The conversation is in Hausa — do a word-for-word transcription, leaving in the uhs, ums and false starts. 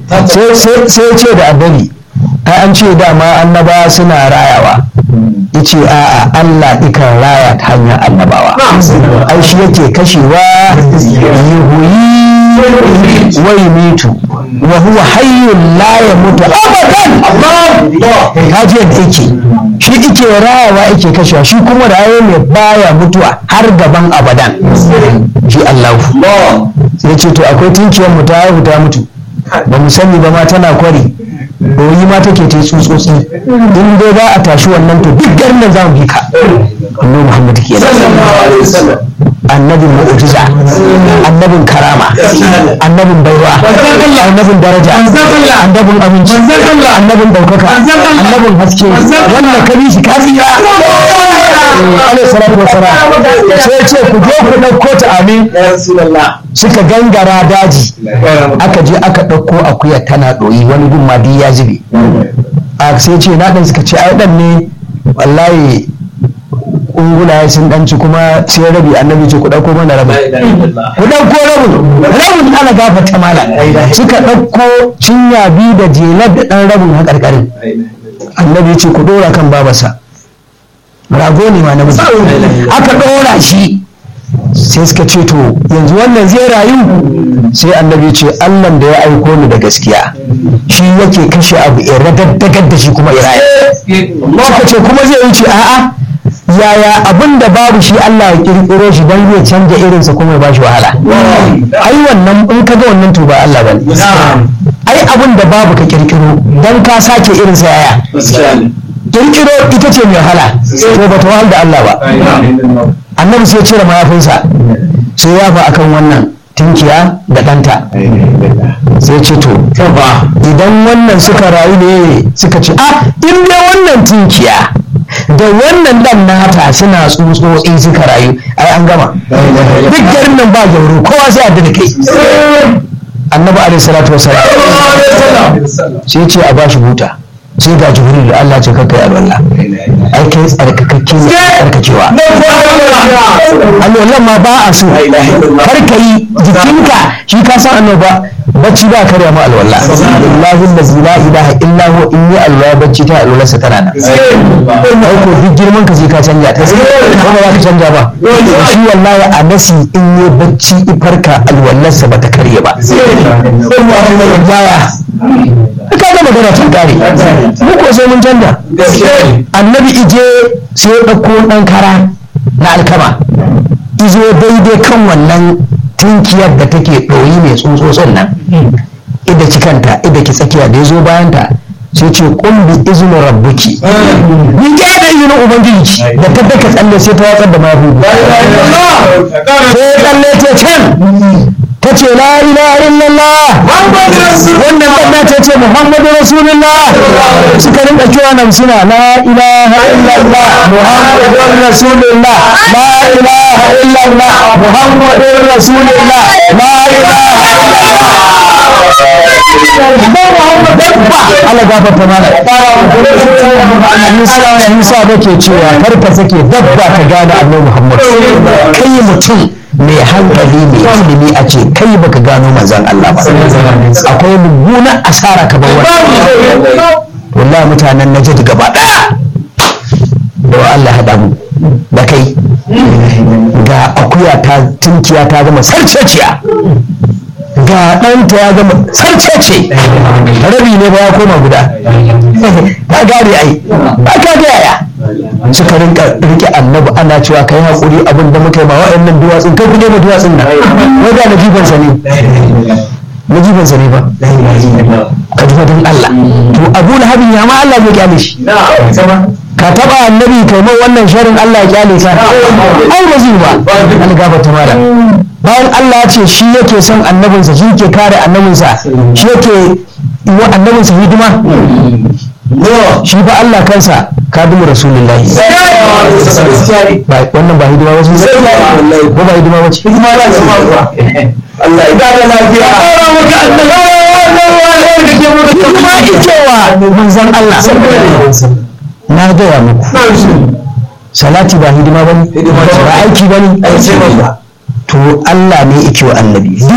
sai ce da annabi ai an ce dama annaba suna rayawa yace a'a Allah ikan raya ta hanyar annabawa ai shi yake kashewa yuhuyi wa yumitu wa huwa hayyun la yamutu abadan kaji yadda yake shi yake rayawa yake kashewa shi kuma raye ne baya mutuwa har gaban abadan shi Allah sai ce to akwai tunkiyar mu ta haihu ta mutu ba mu sani ba ma tana kwari doyi ma take ta tsutsotsi in dai za a tashi wannan to duk garin nan za mu bi ka annabi Muhammad kenan annabin mu'jiza annabin karama annabin baiwa annabin daraja annabin aminci annabin daukaka annabin haske wannan kabi shi ka tsira alaihi salatu wassalam sai ce ku je ku dauko ta amin suka gangara daji aka je aka dauko akuya tana doyi wani gun ma dai ya zube a sai ce na dan suka ce ai dan ne wallahi ungulaye sun danci kuma sai rabi annabi ce ku dauko mana rabi ku dauko rabin rabin ana gafarta mala suka dauko cinya biyu da jelar da dan rabin hakarkarin annabi ce ku dora kan babarsa rago ne ma namiji aka dora shi sai suka ce to yanzu wannan zai rayu sai annabi ce Allah da ya aiko ni da gaskiya shi yake kashe abu ya radaddagar da shi kuma ya rayu suka ce kuma zai wuce a'a yaya abin da babu shi Allah ya kirkiro shi don zai canja irinsa kuma ya bashi wahala ai wannan in ka ga wannan to ba Allah bane ai abin da babu ka kirkiro don ka sake irinsa yaya kirkiro ita ce mai wahala to ba ta wahala da Allah ba annabi sai cire mayafinsa sai ya fa akan wannan tinkiya da ɗanta sai ce to idan wannan suka rayu ne suka ce ah in dai wannan tinkiya da wannan dan nata suna tsutsotsi suka rayu ai an gama duk garin nan ba gauro kowa sai a da kai annabi alaihi salatu wasallam sai ce a bashi buta sai ga jibril da Allah ce kakkai alwala ai kai tsarkakakke ne tsarkakewa alwala ma ba a so kar ka yi jikinka shi ka san annoba bacci ba karya ma alwala wallahi la ilaha illa huwa in yi alwala bacci ta alwala sa tana nan ai ko duk girman ka sai ka canja ta ko ba za ka canja ba shi wallahi a nasi in yi bacci ifarka alwallarsa ba ta karye ba ka ga magana tun kare mu ko sai mun canja annabi ije sai ya dauko dan kara na alkama ije daidai kan wannan tinkiyar da take ɗoyi mai tsuntsotsin nan ida kikanta ida ki tsakiya da ya zo bayan ta sai ce kun bi izinin rabbuki ni ga da izinin ubangiji da ta daka tsalle sai ta watsar da mafi sai tsalle ce can ta ce la ilaha illallah wannan banda ta ce muhammadu rasulullah suka rinka kiwa nan suna la ilaha illallah muhammadu rasulullah la ilaha illallah muhammadu rasulullah la ilaha Allah gafarta mana Musa da ke cewa karka sake dabba ka gane annabi Muhammad kai mutum mai hankali mai ilimi a ce kai baka gano manzon Allah ba akwai mummunan asara ka bar wannan wallahi mutanen Najd gaba daya da Allah hada mu da kai ga akuya ta tunkiya ta zama sarceciya ga ɗanta ya zama sarcece rabi ne ba ya koma guda ta gane ai ba ka ga yaya suka rinka rike annabi ana cewa kai hakuri abin da muka yi ma wa'annan duwatsun kai ku nema duwatsun nan wai da najibansa ne najibansa ne ba ka ji don Allah to Abu Lahabin ya ma Allah zai kyale shi ka taba annabi kai mai wannan sharin Allah ya kyale ka ai ba zai ba an gafarta mala bayan Allah ya ce shi yake son annabinsa shi yake kare annabinsa shi yake wa annabinsa hidima shi fa Allah kansa kadimu rasulullahi wannan ba hidima wasu ko ba hidima wace hidima ba ce Allah ya da lafiya hidima ikewa manzon Allah na gaya muku salati ba hidima bane ba aiki bane to Allah ne yake wa annabi